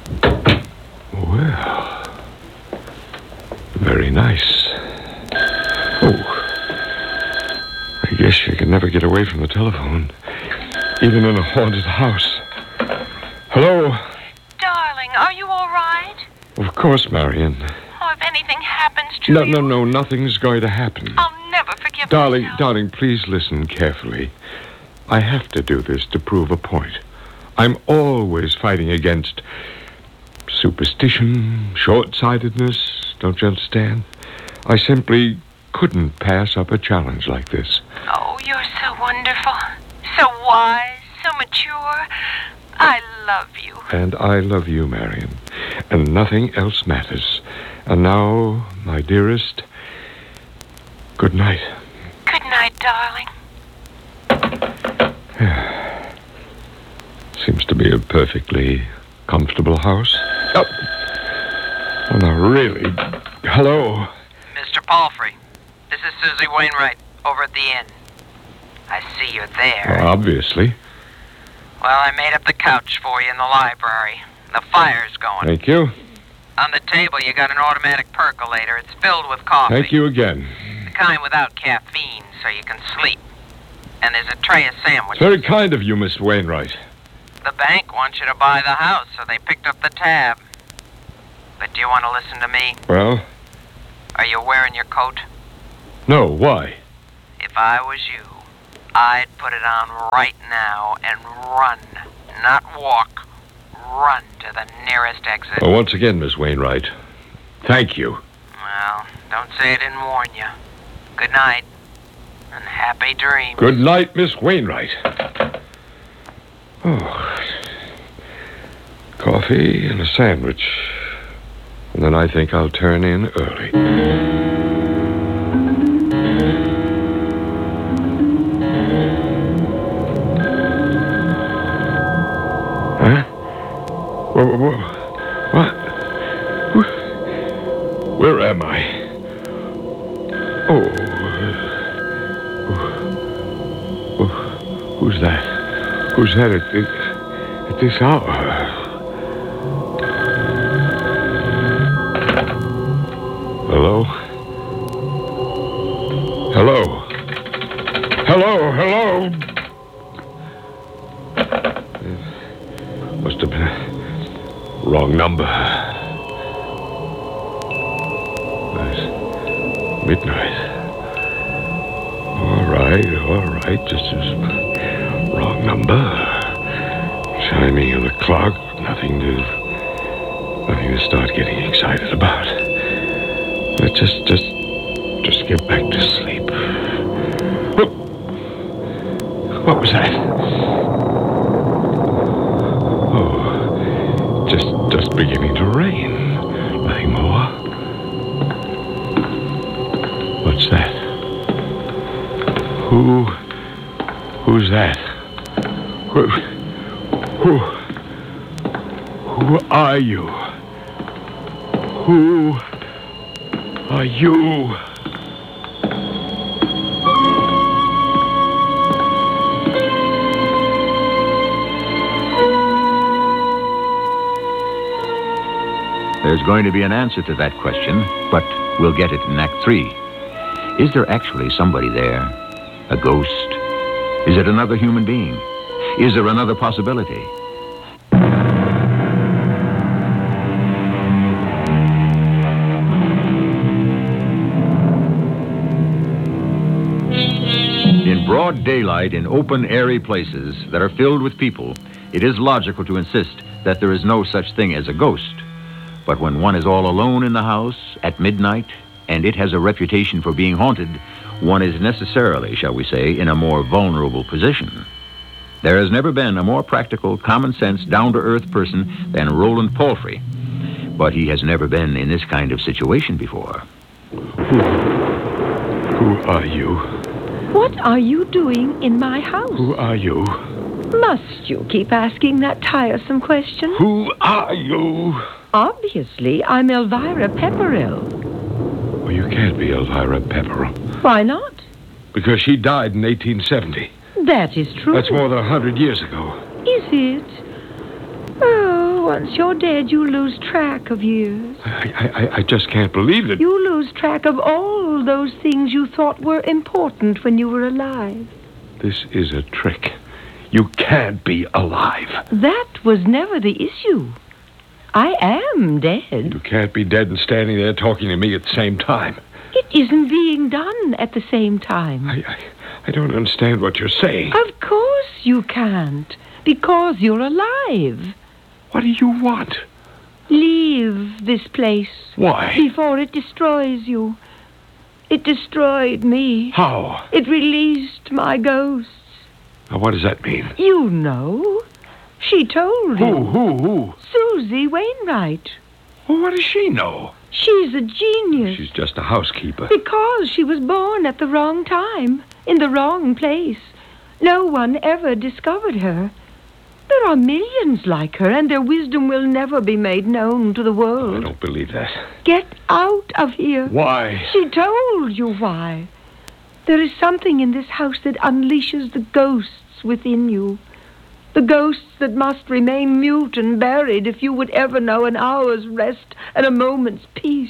Well, very nice. Oh, I guess you can never get away from the telephone, even in a haunted house. Hello? Darling, are you all right? Of course, Marion. Oh, if anything happens to you... No, nothing's going to happen. I'll never forgive myself. Darling, please listen carefully. I have to do this to prove a point. I'm always fighting against superstition, short-sightedness, don't you understand? I simply couldn't pass up a challenge like this. Oh, you're so wonderful, so wise, so mature. I love you. And I love you, Marion. And nothing else matters. And now, my dearest, good night. Good night, darling. Seems to be a perfectly comfortable house. Oh, no, really. Hello? Mr. Palfrey, this is Susie Wainwright over at the inn. I see you're there. Well, obviously. Well, I made up the couch for you in the library. The fire's going. Thank you. On the table, you got an automatic percolator. It's filled with coffee. Thank you again. The kind without caffeine, so you can sleep. And there's a tray of sandwiches. Very kind of you, Miss Wainwright. The bank wants you to buy the house, so they picked up the tab. But do you want to listen to me? Well? Are you wearing your coat? No, why? If I was you, I'd put it on right now and run. Not walk. Run to the nearest exit. Well, once again, Miss Wainwright, thank you. Well, don't say I didn't warn you. Good night. And happy dreams. Good night, Miss Wainwright. Oh. Coffee and a sandwich. And then I think I'll turn in early. Huh? What? Where am I? Oh. Who's that? Who's that at this hour? Hello? Hello? Must have been a wrong number. It's midnight. All right. Just as wrong number. Chiming of the clock. Nothing to start getting excited about. Let's just get back to sleep. What was that? Oh, just beginning to rain. Nothing more. What's that? Who's that? Who are you? Who are you? There's going to be an answer to that question, but we'll get it in Act 3. Is there actually somebody there? A ghost? Is it another human being? Is there another possibility? In broad daylight, in open, airy places that are filled with people, it is logical to insist that there is no such thing as a ghost. But when one is all alone in the house at midnight, and it has a reputation for being haunted, one is necessarily, shall we say, in a more vulnerable position. There has never been a more practical, common-sense, down-to-earth person than Roland Palfrey. But he has never been in this kind of situation before. Who are you? What are you doing in my house? Who are you? Must you keep asking that tiresome question? Who are you? Obviously, I'm Elvira Pepperell. Well, you can't be Elvira Pepperell. Why not? Because she died in 1870. That is true. That's more than 100 years ago. Is it? Oh, once you're dead, you lose track of years. I just can't believe it. You lose track of all those things you thought were important when you were alive. This is a trick. You can't be alive. That was never the issue. I am dead. You can't be dead and standing there talking to me at the same time. It isn't being done at the same time. I don't understand what you're saying. Of course you can't, because you're alive. What do you want? Leave this place. Why? Before it destroys you. It destroyed me. How? It released my ghosts. Now, what does that mean? You know. She told you. Who? Susie Wainwright. Well, what does she know? She's a genius. She's just a housekeeper. Because she was born at the wrong time, in the wrong place. No one ever discovered her. There are millions like her, and their wisdom will never be made known to the I world. don't believe that. Get out of here. Why? She told you why. There is something in this house that unleashes the ghosts within you. The ghosts that must remain mute and buried if you would ever know an hour's rest and a moment's peace.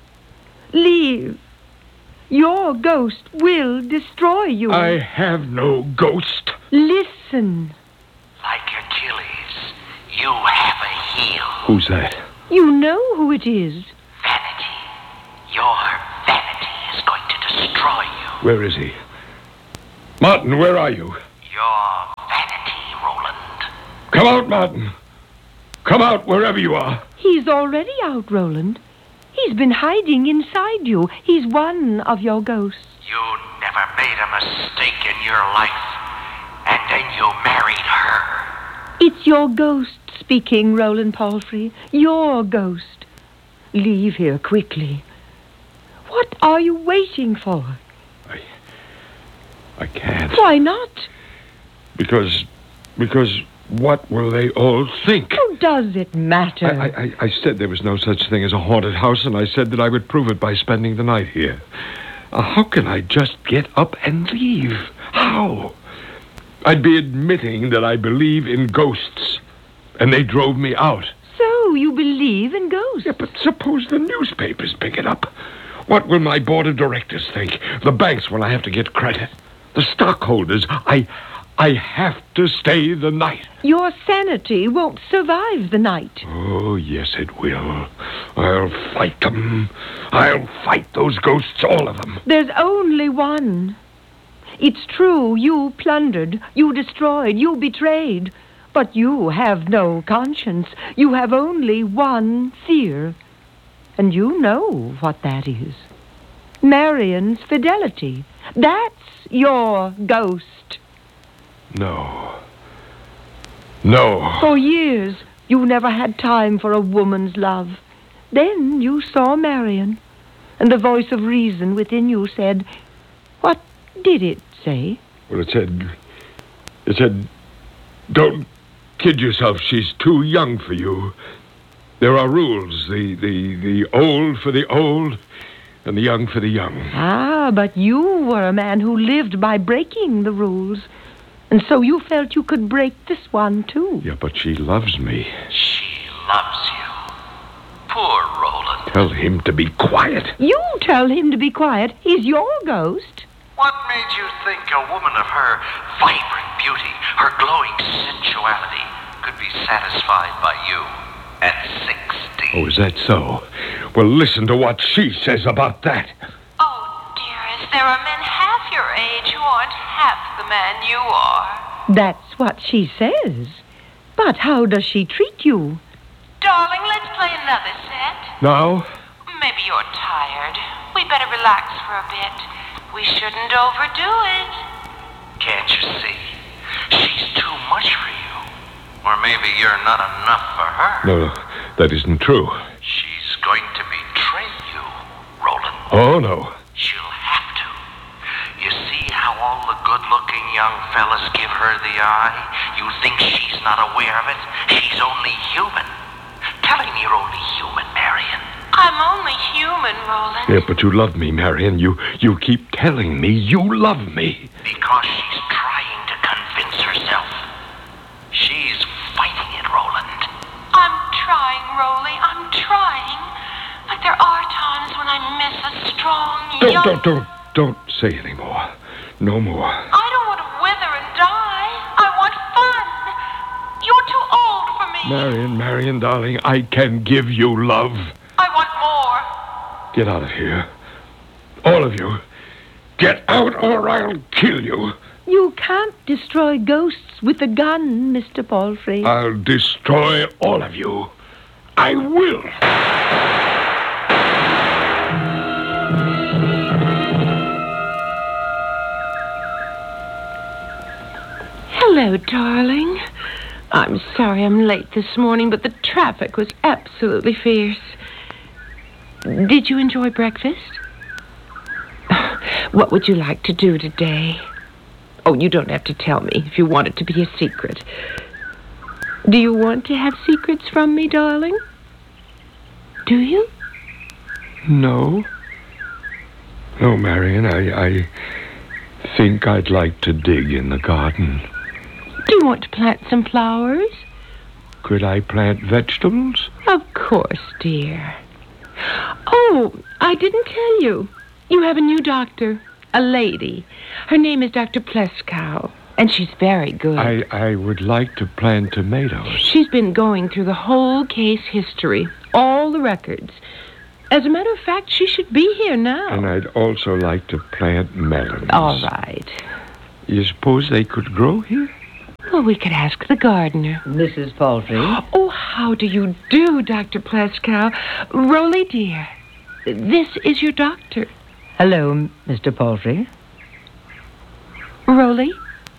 Leave. Your ghost will destroy you. I have no ghost. Listen. Like Achilles, you have a heel. Who's that? You know who it is. Vanity. Your vanity is going to destroy you. Where is he? Martin, where are you? Your vanity, Roland. Come out, Martin. Come out wherever you are. He's already out, Roland. He's been hiding inside you. He's one of your ghosts. You never made a mistake in your life, and then you married her. It's your ghost speaking, Roland Palfrey. Your ghost. Leave here quickly. What are you waiting for? I can't. Why not? Because what will they all think? How does it matter? I said there was no such thing as a haunted house, and I said that I would prove it by spending the night here. How can I just get up and leave? How? I'd be admitting that I believe in ghosts, and they drove me out. So you believe in ghosts? Yeah, but suppose the newspapers pick it up. What will my board of directors think? The banks when I have to get credit? The stockholders? I have to stay the night. Your sanity won't survive the night. Oh, yes, it will. I'll fight them. I'll fight those ghosts, all of them. There's only one. It's true, you plundered, you destroyed, you betrayed. But you have no conscience. You have only one fear. And you know what that is. Marion's fidelity. That's your ghost. No. No. For years, you never had time for a woman's love. Then you saw Marion, and the voice of reason within you said, what did it say? Well, it said, don't kid yourself. She's too young for you. There are rules. The old for the old, and the young for the young. Ah, but you were a man who lived by breaking the rules. And so you felt you could break this one, too. Yeah, but she loves me. She loves you. Poor Roland. Tell him to be quiet. You tell him to be quiet. He's your ghost. What made you think a woman of her vibrant beauty, her glowing sensuality, could be satisfied by you at 60? Oh, is that so? Well, listen to what she says about that. Oh, dearest, there are men half your age who aren't half the man you are. That's what she says. But how does she treat you? Darling, let's play another set. Now? Maybe you're tired. We'd better relax for a bit. We shouldn't overdo it. Can't you see? She's too much for you. Or maybe you're not enough for her. No, that isn't true. She's going to betray you, Roland. Oh, no. She'll have to. You see how all the good-looking young fellas give her the eye? You think she's not aware of it? She's only human. Tell him you're only human, Marion. I'm only human, Roland. Yeah, but you love me, Marion. You keep telling me you love me. Because she's trying to convince herself. She's fighting it, Roland. I'm Rolly. I'm trying. But there are times when I miss a strong, young... Don't say any more. No more. I don't want to wither and die. I want fun. You're too old for me. Marion, darling, I can give you love. I want more. Get out of here. All of you. Get out or I'll kill you. You can't destroy ghosts with a gun, Mr. Palfrey. I'll destroy all of you. I will. Hello, darling. I'm sorry I'm late this morning, but the traffic was absolutely fierce. Did you enjoy breakfast? What would you like to do today? Oh, you don't have to tell me if you want it to be a secret. Do you want to have secrets from me, darling? Do you? No. No, Marion, I think I'd like to dig in the garden. Do you want to plant some flowers? Could I plant vegetables? Of course, dear. Oh, I didn't tell you. You have a new doctor, a lady. Her name is Dr. Pleskow, and she's very good. I would like to plant tomatoes. She's been going through the whole case history, all the records. As a matter of fact, she should be here now. And I'd also like to plant melons. All right. You suppose they could grow here? Well, we could ask the gardener. Mrs. Palfrey? Oh, how do you do, Dr. Pleskow? Rolly, dear, this is your doctor. Hello, Mr. Palfrey. Rolly?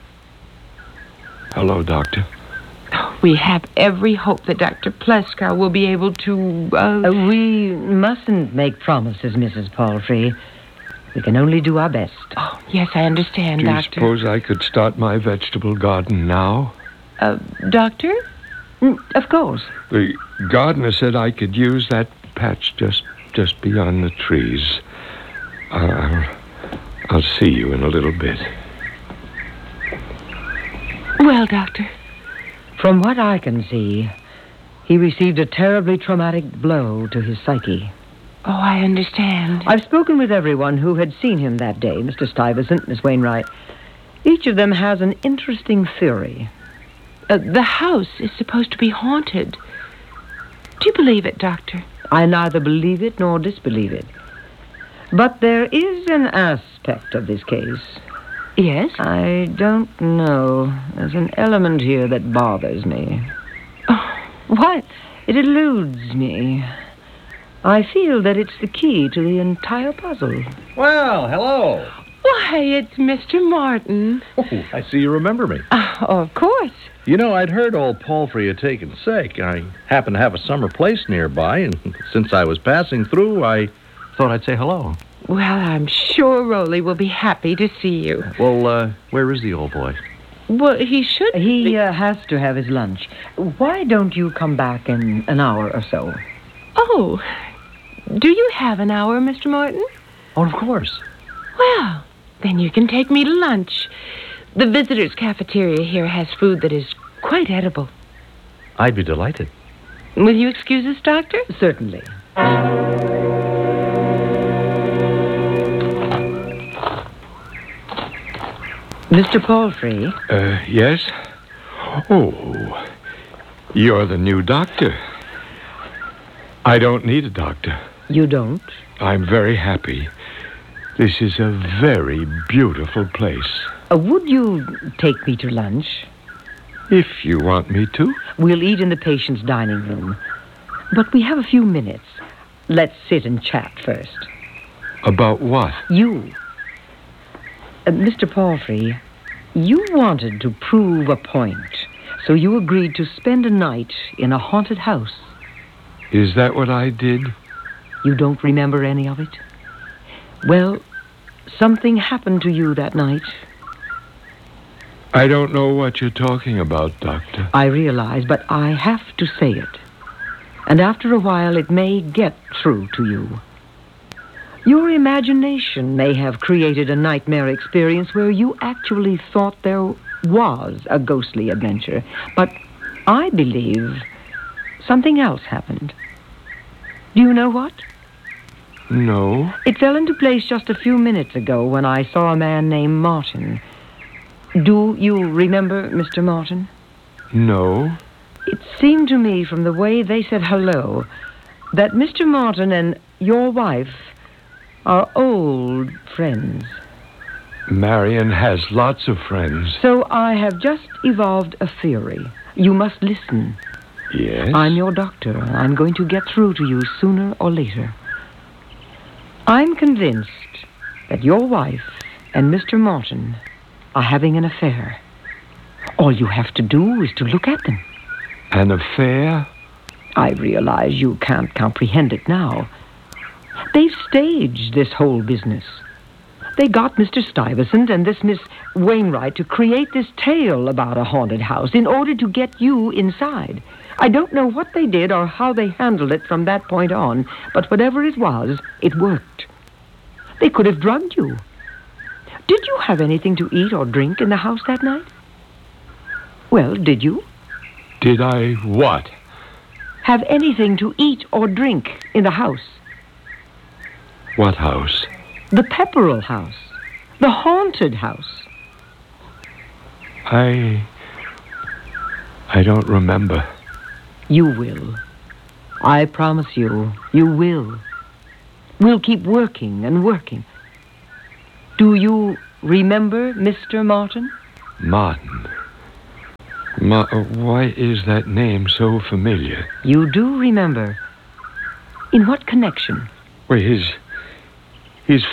Hello, Doctor. We have every hope that Dr. Pleskow will be able to, We mustn't make promises, Mrs. Palfrey. We can only do our best. Oh, yes, I understand, Do you Doctor. suppose I could start my vegetable garden now? Doctor? Of course. The gardener said I could use that patch just beyond the trees. I'll see you in a little bit. Well, Doctor? From what I can see, he received a terribly traumatic blow to his psyche. Oh, I understand. I've spoken with everyone who had seen him that day, Mr. Stuyvesant, Miss Wainwright. Each of them has an interesting theory. The house is supposed to be haunted. Do you believe it, Doctor? I neither believe it nor disbelieve it. But there is an aspect of this case. Yes? I don't know. There's an element here that bothers me. Oh, what? It eludes me. I feel that it's the key to the entire puzzle. Well, hello. Why, it's Mr. Martin. Oh, I see you remember me. Oh, of course. You know, I'd heard old Palfrey had taken sick. I happen to have a summer place nearby, and since I was passing through, I thought I'd say hello. Well, I'm sure Rolly will be happy to see you. Well, where is the old boy? Well, he should He has to have his lunch. Why don't you come back in an hour or so? Oh, do you have an hour, Mr. Martin? Oh, of course. Well, then you can take me to lunch. The visitors' cafeteria here has food that is quite edible. I'd be delighted. Will you excuse us, Doctor? Certainly. Mr. Palfrey? Yes? Oh, you're the new doctor. I don't need a doctor. You don't? I'm very happy. This is a very beautiful place. Would you take me to lunch? If you want me to. We'll eat in the patient's dining room. But we have a few minutes. Let's sit and chat first. About what? You. Mr. Palfrey, you wanted to prove a point, so you agreed to spend a night in a haunted house. Is that what I did? You don't remember any of it? Well, something happened to you that night. I don't know what you're talking about, Doctor. I realize, but I have to say it. And after a while, it may get through to you. Your imagination may have created a nightmare experience where you actually thought there was a ghostly adventure. But I believe something else happened. Do you know what? No. It fell into place just a few minutes ago when I saw a man named Martin. Do you remember Mr. Martin? No. It seemed to me from the way they said hello that Mr. Martin and your wife are old friends. Marion has lots of friends. So I have just evolved a theory. You must listen. Yes? I'm your doctor. I'm going to get through to you sooner or later. I'm convinced that your wife and Mr. Martin are having an affair. All you have to do is to look at them. An affair? I realize you can't comprehend it now. They've staged this whole business. They got Mr. Stuyvesant and this Miss Wainwright to create this tale about a haunted house in order to get you inside. I don't know what they did or how they handled it from that point on, but whatever it was, it worked. They could have drugged you. Did you have anything to eat or drink in the house that night? Well, did you? Did I what? Have anything to eat or drink in the house? What house? The Pepperell house. The haunted house. I don't remember. You will. I promise you, you will. We'll keep working and working. Do you remember Mr. Martin? Martin. Why is that name so familiar? You do remember. In what connection? Wait, his